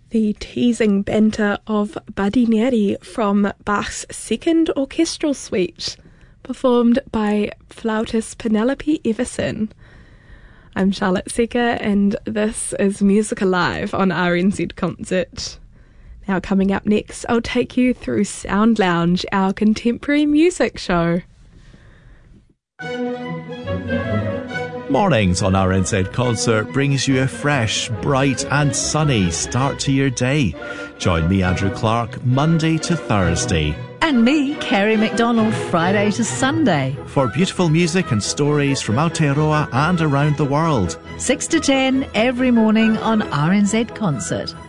The teasing banter of Badineri from Bach's Second Orchestral Suite, performed by flautist Penelope Everson. I'm Charlotte Secker, and this is Music Alive on RNZ Concert. Now, coming up next, I'll take you through Sound Lounge, our contemporary music show. Mornings on RNZ Concert brings you a fresh, bright and sunny start to your day. Join me, Andrew Clark, Monday to Thursday. And me, Kerry McDonald, Friday to Sunday. For beautiful music and stories from Aotearoa and around the world. 6 to 10 every morning on RNZ Concert.